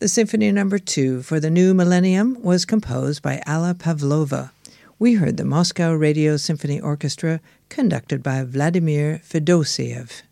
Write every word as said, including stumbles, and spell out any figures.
The Symphony Number Two for the New Millennium was composed by Alla Pavlova. We heard the Moscow Radio Symphony Orchestra conducted by Vladimir Fedosiev.